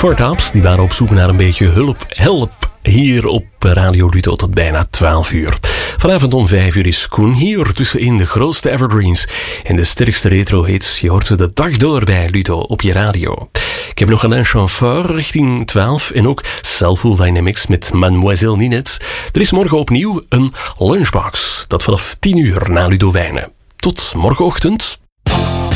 Four Tops, die waren op zoek naar een beetje help hier op Radio Ludo tot bijna 12 uur. Vanavond om 5 uur is Koen hier tussenin de grootste evergreens en de sterkste retro-hits. Je hoort ze de dag door bij Ludo op je radio. Ik heb nog een chanfeur richting 12 en ook Soulful Dynamics met Mademoiselle Ninette. Er is morgen opnieuw een lunchbox, dat vanaf 10 uur na Ludo Wijnen. Tot morgenochtend.